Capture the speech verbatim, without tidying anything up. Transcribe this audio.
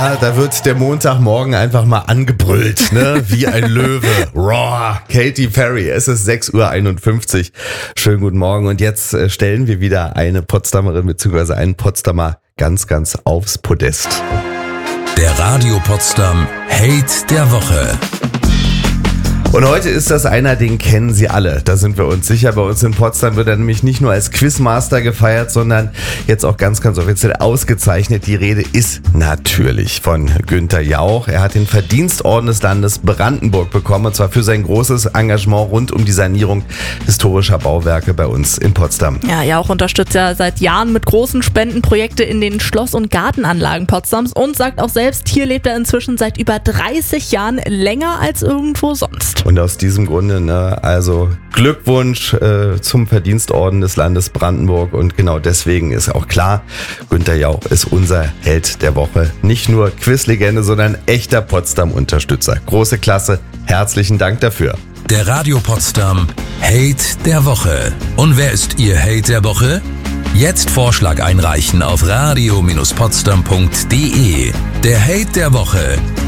Ja, da wird der Montagmorgen einfach mal angebrüllt, ne? Wie ein Löwe. Roar. Katy Perry, es ist sechs Uhr einundfünfzig. Schönen guten Morgen. Und jetzt stellen wir wieder eine Potsdamerin bzw. einen Potsdamer ganz, ganz aufs Podest. Der Radio Potsdam Hate der Woche. Und heute ist das einer, den kennen Sie alle, da sind wir uns sicher. Bei uns in Potsdam wird er nämlich nicht nur als Quizmaster gefeiert, sondern jetzt auch ganz, ganz offiziell ausgezeichnet. Die Rede ist natürlich von Günther Jauch. Er hat den Verdienstorden des Landes Brandenburg bekommen, und zwar für sein großes Engagement rund um die Sanierung historischer Bauwerke bei uns in Potsdam. Ja, Jauch unterstützt ja seit Jahren mit großen Spenden Projekte in den Schloss- und Gartenanlagen Potsdams und sagt auch selbst, hier lebt er inzwischen seit über dreißig Jahren länger als irgendwo sonst. Und aus diesem Grunde, ne, also Glückwunsch äh, zum Verdienstorden des Landes Brandenburg. Und genau deswegen ist auch klar, Günther Jauch ist unser Held der Woche. Nicht nur Quizlegende, sondern echter Potsdam-Unterstützer. Große Klasse, herzlichen Dank dafür. Der Radio Potsdam Hate der Woche. Und wer ist Ihr Hate der Woche? Jetzt Vorschlag einreichen auf radio Bindestrich potsdam punkt de. Der Hate der Woche